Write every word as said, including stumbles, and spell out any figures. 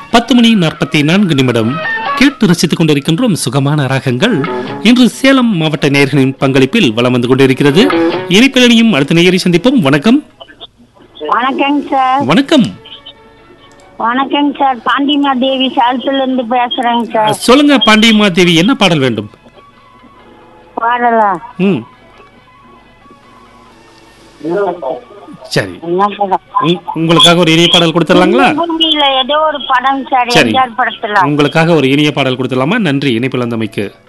பத்து மணி நாற்பத்தி நான்கு நிமிடம் கேட்டு ரசித்துக் கொண்டிருக்கின்றோம் சுகமான ராகங்கள். இன்று சேலம் மாவட்ட நேயர்களின் பங்களிப்பில் வலம் வந்து கொண்டிருக்கிறது. இனிப்பிலனையும் அடுத்த நேயரை சந்திப்போம். வணக்கம். வணக்கங்க சார். வணக்கம். வணக்கங்க சார். பாண்டிமா தேவி சேலத்துல இருந்து பேசுறேங்க சார். சொல்லுங்க பாண்டியம்மா தேவி, என்ன பாடல் வேண்டும்? பாடலா? ம் சரி, உங்களுக்காக ஒரு இனிய பாடல் கொடுத்துடலாங்களா? ஏதோ ஒரு படம் சார், எம்ஜிஆர் படத்துல. உங்களுக்காக ஒரு இனிய பாடல் கொடுத்துடலாமா? நன்றி இணைப்பில் வந்தமைக்கு.